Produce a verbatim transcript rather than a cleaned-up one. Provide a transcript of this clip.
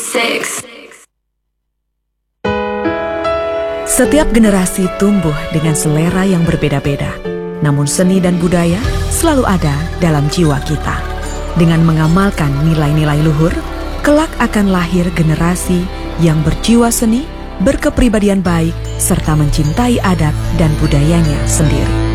six. Setiap generasi tumbuh dengan selera yang berbeda-beda, namun seni dan budaya selalu ada dalam jiwa kita. Dengan mengamalkan nilai-nilai luhur, kelak akan lahir generasi yang berjiwa seni, berkepribadian baik, serta mencintai adat dan budayanya sendiri.